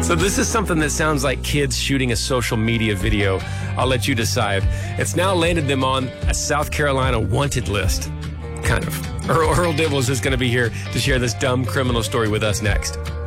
So this is something that sounds like kids shooting a social media video. I'll let you decide. It's now landed them on a South Carolina wanted list. Kind of. Earl Dibbles is going to be here to share this dumb criminal story with us next.